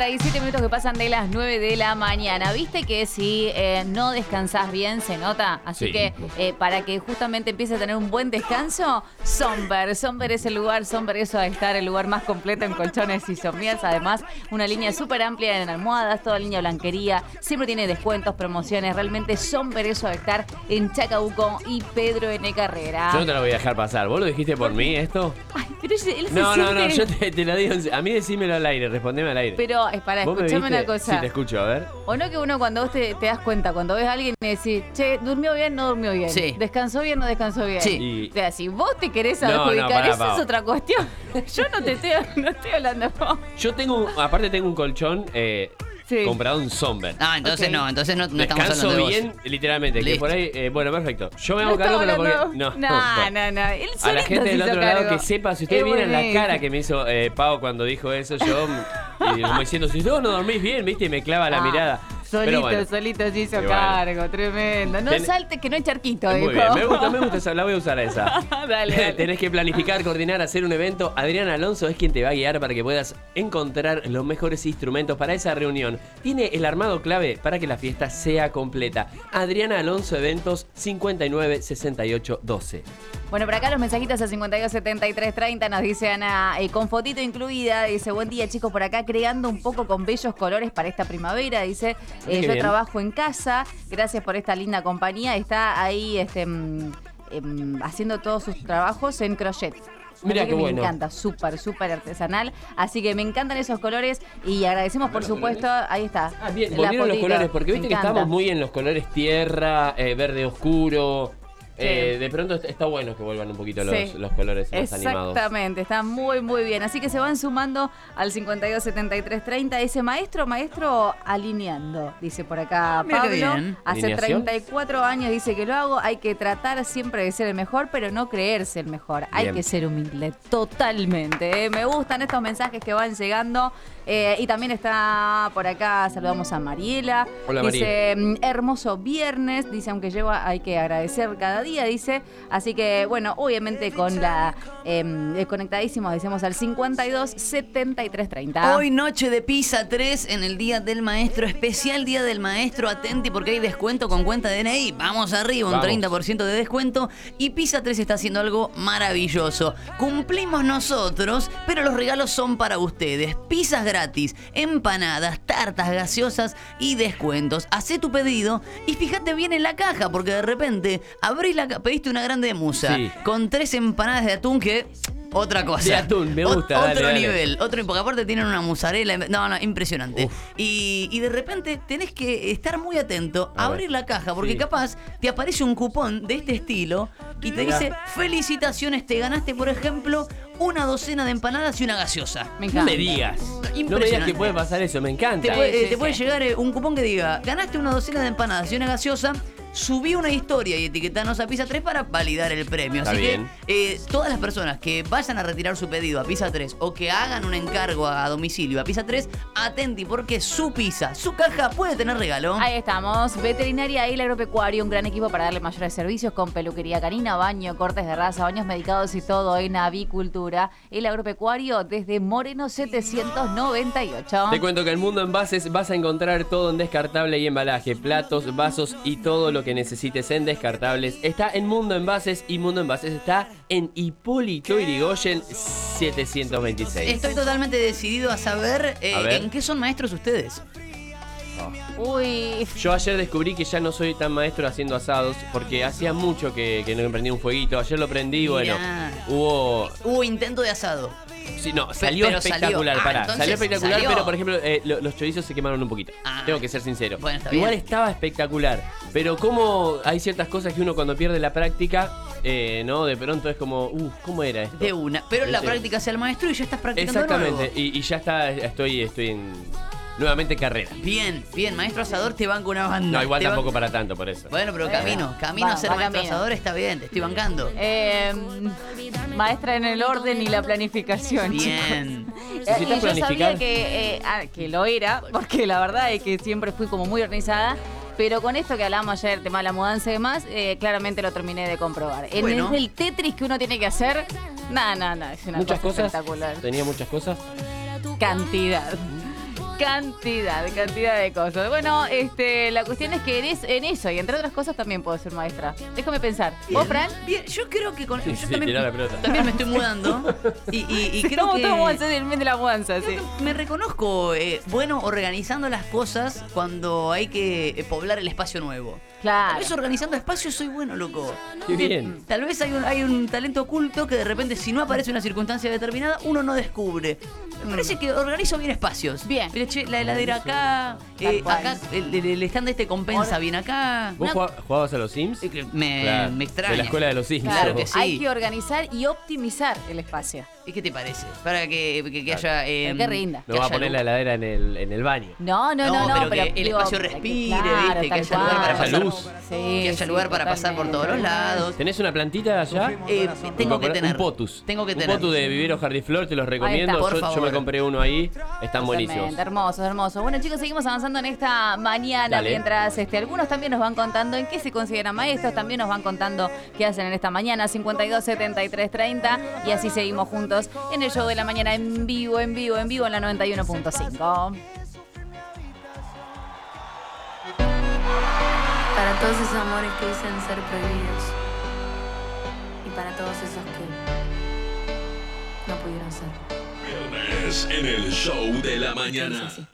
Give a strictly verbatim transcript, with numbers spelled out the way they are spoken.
treinta y siete minutos que pasan de las nueve de la mañana. ¿Viste que si eh, no descansás bien se nota? Así Sí. que eh, para que justamente empiece a tener un buen descanso, Somber. Somber es el lugar, Somber eso de estar el lugar más completo en colchones y somías. Además, una línea súper amplia en almohadas, toda línea blanquería. Siempre tiene descuentos, promociones. Realmente Somber eso de estar en Chacabuco y Pedro N. Carrera. Yo no te lo voy a dejar pasar. ¿Vos lo dijiste por mí esto? Ay, pero él se No, no, no, siente- yo te, te lo digo. en- A mí decímelo al aire, respondeme al aire. Pero, es para, ¿Vos me escuchame viste? una cosa. Sí, te escucho, a ver. O no que uno cuando vos te, te das cuenta, cuando ves a alguien y decís, che, ¿durmió bien? No durmió bien. Sí. ¿Descansó bien? No descansó bien. Sí. Y- O sea, si vos te querés No, no, adjudicar, pará, esa Pau. es otra cuestión. Yo no te estoy, no estoy hablando de vos. Yo tengo, un- aparte tengo un colchón eh, Sí. comprado en Somber. Ah, entonces Ok. no, entonces no, no estamos Descanso hablando de bien, vos. literalmente. Que Listo. por ahí, eh, bueno, perfecto. Yo me No hago cargo, estamos pero porque. hablando- No, no, bueno. no, no. Él A la solito gente se del hizo otro lado cargo. que sepa, si ustedes Es vieran la buenísimo. cara que me hizo eh, Pau cuando dijo eso, yo. Y como diciendo, si vos no dormís bien, viste, y me clava la Ah, mirada. Solito, Pero bueno. solito se hizo Y bueno. cargo, tremendo. No Ten- salte que no hay charquito, Muy dijo. bien, me gusta, me gusta esa, la voy a usar a esa. Dale, dale. Tenés que planificar, coordinar, hacer un evento. Adrián Alonso es quien te va a guiar para que puedas encontrar los mejores instrumentos para esa reunión. Tiene el armado clave para que la fiesta sea completa. Adriana Alonso Eventos cincuenta y nueve sesenta y ocho doce. Bueno, por acá los mensajitos a cincuenta y dos setenta y tres treinta nos dice Ana, eh, con fotito incluida, dice, buen día chicos, por acá creando un poco con bellos colores para esta primavera, dice, Qué eh, yo bien. trabajo en casa, gracias por esta linda compañía, está ahí este, mm, em, haciendo todos sus trabajos en crochet. Mirá Así qué que bueno. Me encanta, súper, súper artesanal. Así que me encantan esos colores y agradecemos, por los supuesto, ahí está. Ah, bien, la volvieron los fotito. colores, porque Me viste que encanta. estamos muy en los colores tierra, eh, verde oscuro. Eh, de pronto está- está bueno que vuelvan un poquito los, Sí. los colores más animados. Exactamente, está muy muy bien. Así que se van sumando al cincuenta y dos setenta y tres treinta. Ese maestro, maestro alineando, dice por acá Ah, mira qué Pablo. bien. Hace ¿Alineación? treinta y cuatro años dice que lo hago. Hay que tratar siempre de ser el mejor, pero no creerse el mejor. Hay Bien. que ser humilde, totalmente. ¿eh? Me gustan estos mensajes que van llegando. Eh, y también está por acá, saludamos a Mariela. Hola, Dice, mm, hermoso viernes. Dice, aunque lleva, hay que agradecer cada día, dice. Así que, bueno, obviamente con la eh, conectadísimos, decimos al cincuenta y dos setenta y tres treinta. Hoy noche de Pizza tres en el Día del Maestro, especial Día del Maestro, atenti porque hay descuento con cuenta de D N I, vamos arriba, un Vamos. treinta por ciento de descuento y Pizza tres está haciendo algo maravilloso. Cumplimos nosotros, pero los regalos son para ustedes. Pizzas gratis, empanadas, tartas gaseosas y descuentos. Hacé tu pedido y fíjate bien en la caja porque de repente abrís la caja, pediste una grande de musa Sí. con tres empanadas de atún que... Otra cosa. De atún, me Ot- gusta, Otro dale, dale. nivel. Otro, porque aparte tienen una mozzarella. No, no, impresionante. Uf. Y, y de repente tenés que estar muy atento a A abrir ver. la caja, porque Sí. capaz te aparece un cupón de este estilo y te Mirá. dice: felicitaciones, te ganaste, por ejemplo, una docena de empanadas y una gaseosa. Me No encanta. me digas. No me digas Impresionante. que puede pasar eso, me Te encanta. puede, sí, eh, te sí. puede llegar eh, un cupón que diga: ganaste una docena de empanadas y una gaseosa. Subí una historia y etiquetanos a Pizza tres para validar el premio. Está Así bien. que eh, todas las personas que vayan a retirar su pedido a Pizza tres o que hagan un encargo a domicilio a Pizza tres, atenti porque su pizza, su caja puede tener regalo. Ahí estamos, Veterinaria El Agropecuario, un gran equipo para darle mayores servicios con peluquería canina, baño, cortes de raza, baños medicados y todo en avicultura. El Agropecuario desde Moreno setecientos noventa y ocho. Te cuento que en Mundo Envases vas a encontrar todo en descartable y embalaje, platos, vasos y todo lo que necesites en descartables. Está en Mundo Envases y Mundo Envases está en Hipólito Yrigoyen setecientos veintiséis. Estoy totalmente decidido a saber, eh, A ver. en qué son maestros ustedes. Uy, Yo ayer descubrí que ya no soy tan maestro haciendo asados porque hacía mucho que, que no prendía un fueguito. Ayer lo prendí, bueno, Mirá. hubo... Hubo intento de asado. Sí, no, salió pero salió. espectacular, Ah, pará. entonces Salió espectacular, salió. pero por ejemplo, eh, lo- los chorizos se quemaron un poquito. Ah. Tengo que ser sincero. Bueno, está Igual bien. estaba espectacular. Pero como hay ciertas cosas que uno cuando pierde la práctica, eh, ¿no? De pronto es como, uh, ¿cómo era esto? De una. Pero la Sí. práctica sea el maestro y ya estás practicando de Exactamente. nuevo. Y, y ya está, estoy, estoy en nuevamente carrera. Bien, bien, maestro asador te banco una banda. No, igual Te tampoco ban- para tanto, por eso. Bueno, pero Eh, camino, camino va, a ser va maestro camino. asador está bien, te estoy bancando. eh, maestra en el orden y la planificación. Bien. chicos. Eh, ¿Necesitas y yo planificar? sabía que, eh, ah, que lo era, porque la verdad es que siempre fui como muy organizada. Pero con esto que hablamos ayer, tema de la mudanza y demás, eh, claramente lo terminé de comprobar. En Bueno. el Tetris que uno tiene que hacer, no, no, no, es una Muchas cosa cosas. espectacular. Tenía muchas cosas. Cantidad. Cantidad, cantidad de cosas. Bueno, este, la cuestión es que eres en eso y entre otras cosas también puedo ser maestra. Déjame pensar. ¿Vos, Fran? Bien, yo creo que con Sí, yo sí, también, tirá la pelota. también me estoy mudando y, y, y creo Estamos que todos mudanzas en el mes de la mudanza, sí. creo que me reconozco eh, bueno organizando las cosas cuando hay que eh, poblar el espacio nuevo. Claro. Tal vez organizando espacios soy bueno, loco. Qué bien. Tal vez hay un, hay un talento oculto que de repente si no aparece una circunstancia determinada, uno no descubre. Me parece que organizo bien espacios. Bien. Mira, che, la heladera acá, Tal eh, cual. acá el, el- el stand este compensa bien acá. ¿Vos Una- jugá- jugabas a los Sims? eh, que me, Claro, me extraña. De la escuela de los Sims. Claro sos que vos. sí. Hay que organizar y optimizar el espacio. ¿Y qué te parece? Para que, que- que haya... eh, Que rinda. No va a haya poner luz. la heladera en el, en el baño. No, no, no, No, no, pero pero, que el digo, espacio que- respire, claro, ¿viste? Que tal haya lugar para cual. pasar. Haya luz. Sí, que haya sí, lugar para pasar por todos los totalmente. lados. ¿Tenés una plantita allá? Eh, tengo que Un tener. potus. Tengo que un tener. potus de Vivero Jardiflor, te los recomiendo. Por Yo, yo favor. me compré uno ahí. Están buenísimos. Totalmente, hermosos, hermosos. Bueno, chicos, seguimos avanzando en esta mañana. Dale. Mientras este, algunos también nos van contando en qué se consideran maestros, también nos van contando qué hacen en esta mañana, cincuenta y dos, setenta y tres, treinta. Y así seguimos juntos en el show de la mañana en vivo, en vivo, en vivo en la noventa y uno punto cinco. Para todos esos amores que dicen ser prohibidos. Y para todos esos que no pudieron ser. Viernes en el show de la Sí, mañana. sí, sí.